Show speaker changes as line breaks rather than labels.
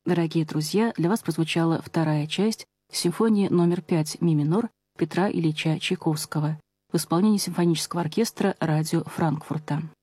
Дорогие друзья, для вас прозвучала вторая часть симфонии номер 5 ми минор Петра Ильича Чайковского в исполнении симфонического оркестра радио Франкфурта.